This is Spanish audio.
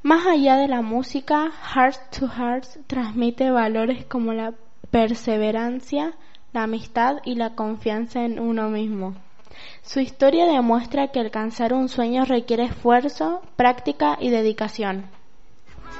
Más allá de la música, Heart to Heart transmite valores como la perseverancia, la amistad y la confianza en uno mismo. Su historia demuestra que alcanzar un sueño requiere esfuerzo, práctica y dedicación.